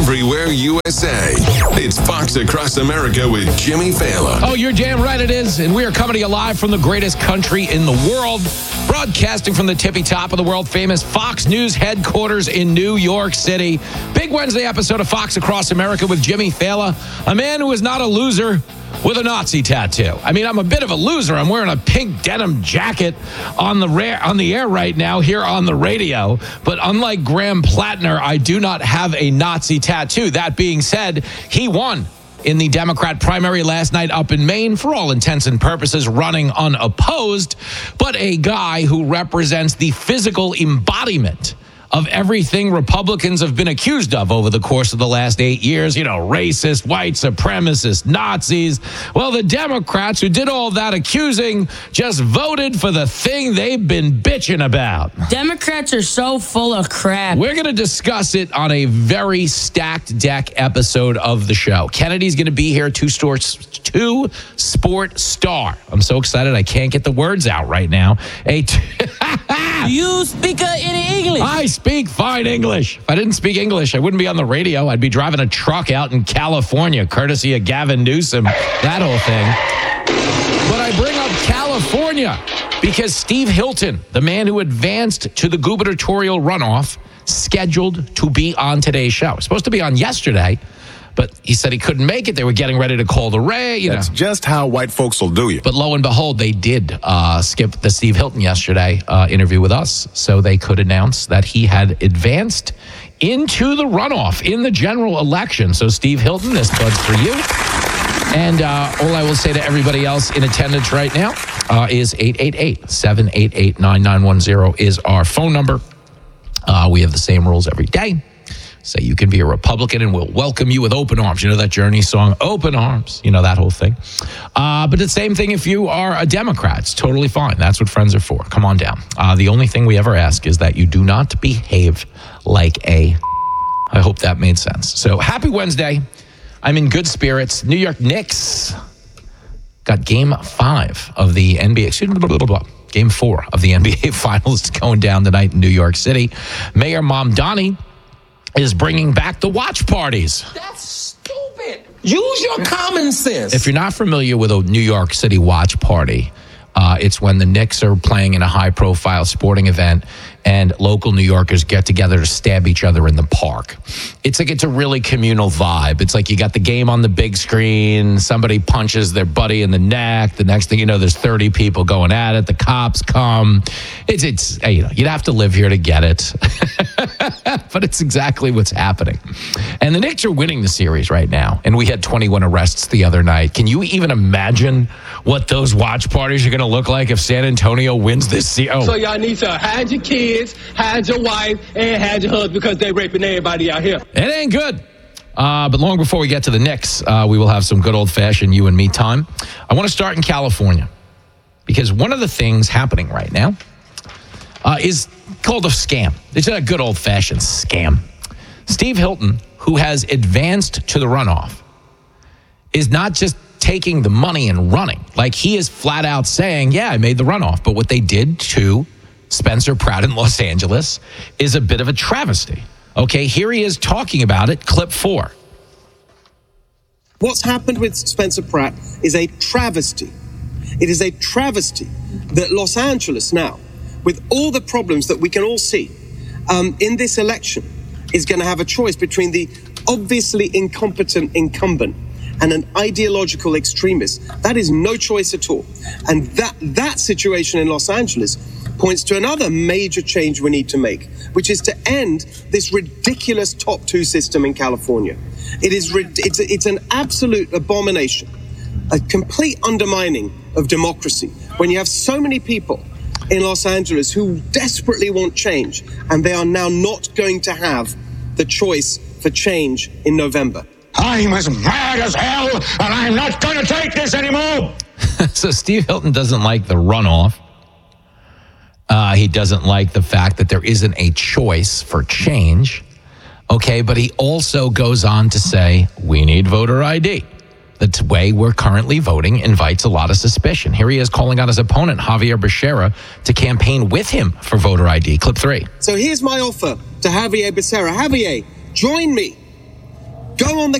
everywhere USA. It's Fox Across America with Jimmy Fallon. Oh, you're damn right it is. And we are coming to you live from the greatest country in the world, broadcasting from the tippy top of the world famous Fox News headquarters in New York City. Big Wednesday episode of Fox Across America with Jimmy Fallon, a man who is not a loser with a Nazi tattoo. I mean, I'm a bit of a loser. I'm wearing a pink denim jacket on the air right now here on the radio. But unlike Graham Plattner, I do not have a Nazi tattoo. That being said, he won in the Democrat primary last night up in Maine, for all intents and purposes, running unopposed, but a guy who represents the physical embodiment of everything Republicans have been accused of over the course of the last 8 years. You know, racist, white supremacists, Nazis. Well, the Democrats who did all that accusing just voted for the thing they've been bitching about. Democrats are so full of crap. We're going to discuss it on a very stacked deck episode of the show. Kennedy's going to be here, two sport star. I'm so excited I can't get the words out right now. You speak any English? I speak fine English. If I didn't speak English, I wouldn't be on the radio. I'd be driving a truck out in California, courtesy of Gavin Newsom, that whole thing. But I bring up California because Steve Hilton, the man who advanced to the gubernatorial runoff, scheduled to be on today's show. Supposed to be on yesterday, but he said he couldn't make it. They were getting ready to call the Ray. That's just how white folks will do you. But lo and behold, they did skip the Steve Hilton yesterday interview with us, so they could announce that he had advanced into the runoff in the general election. So Steve Hilton, this bud's for you. And all I will say to everybody else in attendance right now is 888-788-9910 is our phone number. We have the same rules every day. So you can be a Republican and we'll welcome you with open arms. You know that Journey song, Open Arms, you know, that whole thing. But the same thing if you are a Democrat. It's totally fine. That's what friends are for. Come on down. The only thing we ever ask is that you do not behave like I hope that made sense. So happy Wednesday. I'm in good spirits. New York Knicks got game 5 of the NBA. Game 4 of the NBA Finals going down tonight in New York City. Mayor Mamdani is bringing back the watch parties. That's stupid. Use your common sense. If you're not familiar with a New York City watch party, it's when the Knicks are playing in a high-profile sporting event and local New Yorkers get together to stab each other in the park. It's a really communal vibe. It's like you got the game on the big screen, somebody punches their buddy in the neck, the next thing you know, there's 30 people going at it, the cops come. It's you'd have to live here to get it. But it's exactly what's happening. And the Knicks are winning the series right now, and we had 21 arrests the other night. Can you even imagine what those watch parties are going to look like if San Antonio wins this series? So y'all need to hide your kids, hide your wife, and hide your husband because they raping everybody out here. It ain't good. But long before we get to the Knicks, we will have some good old-fashioned you and me time. I want to start in California because one of the things happening right now is called a scam. It's a good old-fashioned scam. Steve Hilton, who has advanced to the runoff, is not just taking the money and running. Like, he is flat out saying, yeah, I made the runoff. But what they did to Spencer Pratt in Los Angeles is a bit of a travesty. Okay, here he is talking about it, clip 4. What's happened with Spencer Pratt is a travesty. It is a travesty that Los Angeles now, with all the problems that we can all see in this election, is going to have a choice between the obviously incompetent incumbent and an ideological extremist. That is no choice at all. And that situation in Los Angeles points to another major change we need to make, which is to end this ridiculous top 2 system in California. It's an absolute abomination, a complete undermining of democracy when you have so many people in Los Angeles who desperately want change, and they are now not going to have the choice for change in November. I'm as mad as hell, and I'm not going to take this anymore. So Steve Hilton doesn't like the runoff. He doesn't like the fact that there isn't a choice for change. Okay, but he also goes on to say, we need voter ID. The way we're currently voting invites a lot of suspicion. Here he is calling on his opponent, Javier Becerra, to campaign with him for voter ID. Clip 3. So here's my offer to Javier Becerra. Javier, join me go on the